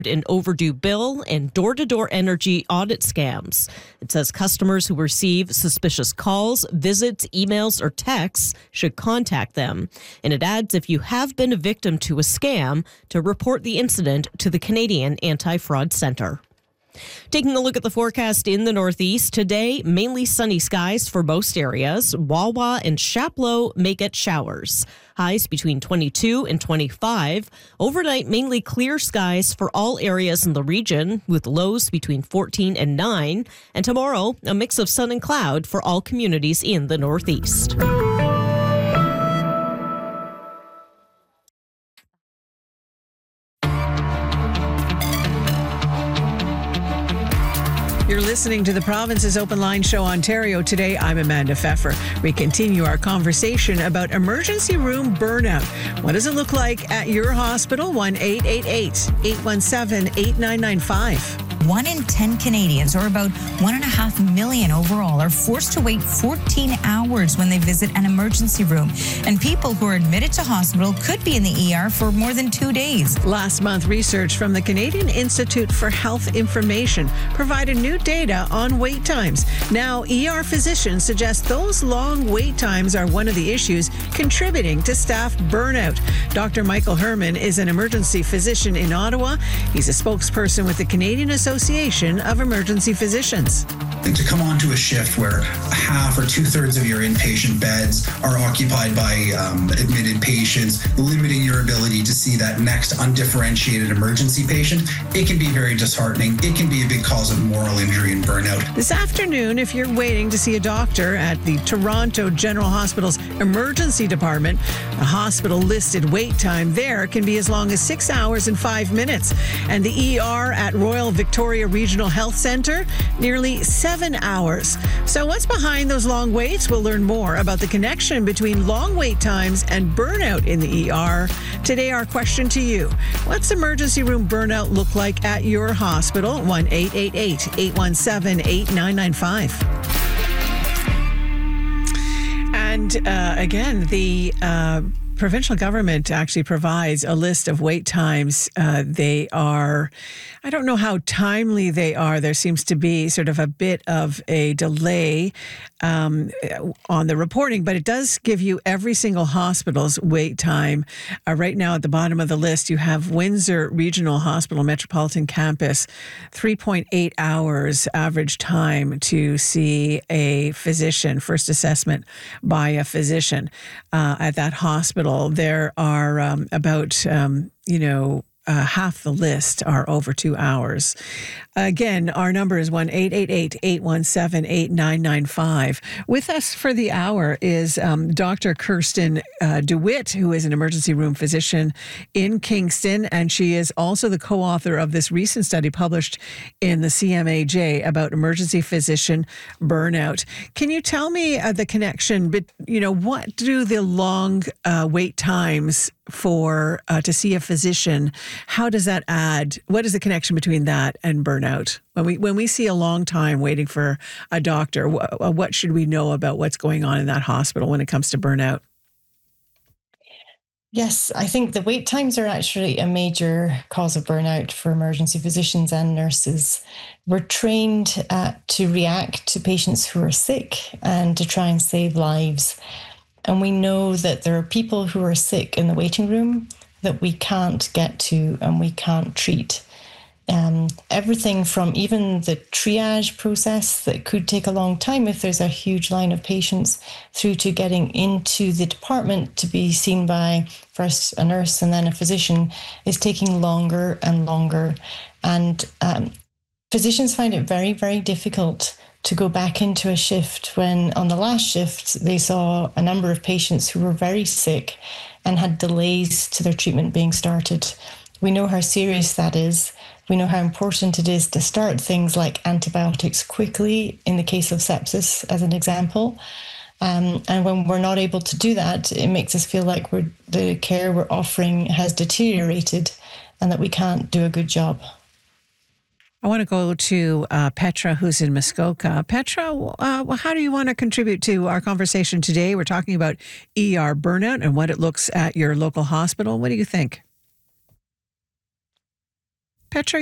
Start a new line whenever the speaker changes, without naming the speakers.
in overdue bill and door-to-door energy audit scams. It says customers who receive suspicious calls, visits, emails, or texts should contact them. And it adds if you have been a victim to a scam, to report the incident to the Canadian Anti-Fraud Centre. Taking a look at the forecast in the Northeast, today, mainly sunny skies for most areas. Wawa and Chapleau may get showers. Highs between 22 and 25. Overnight, mainly clear skies for all areas in the region, with lows between 14 and 9. And tomorrow, a mix of sun and cloud for all communities in the Northeast.
You're listening to the Province's Open Line Show, Ontario. Today, I'm Amanda Pfeffer. We continue our conversation about emergency room burnout. What does it look like at your hospital? 1-888-817-8995.
1 in 10 Canadians, or about 1.5 million overall, are forced to wait 14 hours when they visit an emergency room. And people who are admitted to hospital could be in the ER for more than 2 days.
Last month, research from the Canadian Institute for Health Information provided new data on wait times. Now, ER physicians suggest those long wait times are one of the issues contributing to staff burnout. Dr. Michael Herman is an emergency physician in Ottawa. He's a spokesperson with the Canadian Association of Emergency Physicians.
And to come onto a shift where half or two-thirds of your inpatient beds are occupied by admitted patients, limiting your ability to see that next undifferentiated emergency patient, it can be very disheartening. It can be a big cause of moral injury and burnout.
This afternoon, if you're waiting to see a doctor at the Toronto General Hospital's emergency department, a hospital-listed wait time there can be as long as 6 hours and 5 minutes. And the ER at Royal Victoria Regional Health Centre, nearly 7 hours. So what's behind those long waits? We'll learn more about the connection between long wait times and burnout in the ER. Today, our question to you: what's emergency room burnout look like at your hospital? 1-888-817-8995. And again, the provincial government actually provides a list of wait times. They are, I don't know how timely they are. There seems to be sort of a bit of a delay on the reporting, but it does give you every single hospital's wait time. Right now at the bottom of the list, you have Windsor Regional Hospital Metropolitan Campus, 3.8 hours average time to see a physician, first assessment by a physician at that hospital. There are about, half the list are over 2 hours. Again, our number is 1-888-817-8995. With us for the hour is Dr. Kirsten DeWitt, who is an emergency room physician in Kingston, and she is also the co-author of this recent study published in the CMAJ about emergency physician burnout. Can you tell me the connection, what do the long wait times for to see a physician, how does that add, what is the connection between that and burnout? When we see a long time waiting for a doctor, what should we know about what's going on in that hospital when it comes to burnout?
Yes, I think the wait times are actually a major cause of burnout for emergency physicians and nurses. We're trained to react to patients who are sick and to try and save lives. And we know that there are people who are sick in the waiting room that we can't get to and we can't treat. Everything from even the triage process that could take a long time if there's a huge line of patients, through to getting into the department to be seen by first a nurse and then a physician, is taking longer and longer. And physicians find it very, very difficult to go back into a shift when on the last shift they saw a number of patients who were very sick and had delays to their treatment being started. We know how serious that is. We know how important it is to start things like antibiotics quickly in the case of sepsis, as an example. And when we're not able to do that, it makes us feel like the care we're offering has deteriorated and that we can't do a good job.
I want to go to Petra, who's in Muskoka. Petra, how do you want to contribute to our conversation today? We're talking about ER burnout and what it looks at your local hospital. What do you think? Petra,